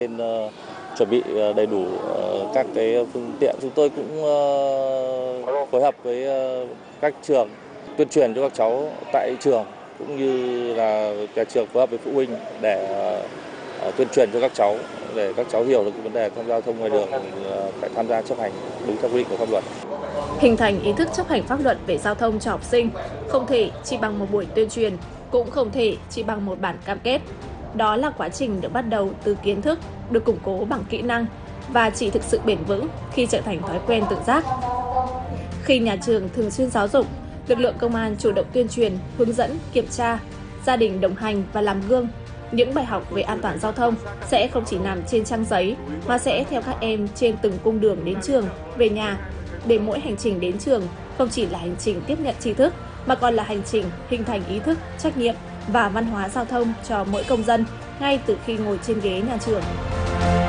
Nên chuẩn bị đầy đủ các cái phương tiện. Chúng tôi cũng phối hợp với các trường tuyên truyền cho các cháu tại trường, cũng như là nhà trường phối hợp với phụ huynh để tuyên truyền cho các cháu, để các cháu hiểu được cái vấn đề tham gia giao thông ngoài đường phải tham gia chấp hành đúng theo quy định của pháp luật. Hình thành ý thức chấp hành pháp luật về giao thông cho học sinh không thể chỉ bằng một buổi tuyên truyền, cũng không thể chỉ bằng một bản cam kết. Đó là quá trình được bắt đầu từ kiến thức, được củng cố bằng kỹ năng và chỉ thực sự bền vững khi trở thành thói quen tự giác. Khi nhà trường thường xuyên giáo dục, lực lượng công an chủ động tuyên truyền, hướng dẫn, kiểm tra, gia đình đồng hành và làm gương, những bài học về an toàn giao thông sẽ không chỉ nằm trên trang giấy mà sẽ theo các em trên từng cung đường đến trường, về nhà, để mỗi hành trình đến trường không chỉ là hành trình tiếp nhận tri thức mà còn là hành trình hình thành ý thức, trách nhiệm và văn hóa giao thông cho mỗi công dân ngay từ khi ngồi trên ghế nhà trường.